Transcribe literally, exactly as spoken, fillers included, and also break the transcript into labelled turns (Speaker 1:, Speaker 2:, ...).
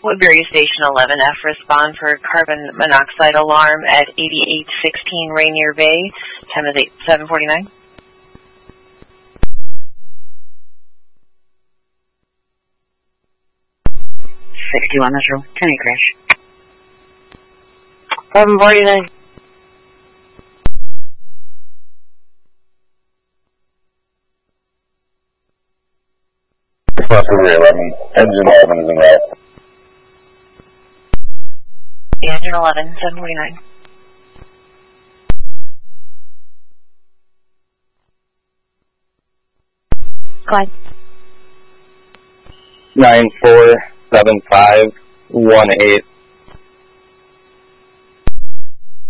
Speaker 1: Woodbury Station eleven F, respond for carbon monoxide alarm at eighty-eight sixteen Rainier Bay. Time is eight seven forty-nine.
Speaker 2: sixty-one Metro, ten eight crash.
Speaker 3: seven forty-nine.
Speaker 4: eleven, engine eleven is in route.
Speaker 1: Engine eleven, seven forty-nine.
Speaker 2: Clyde.
Speaker 4: nine four seven five one eight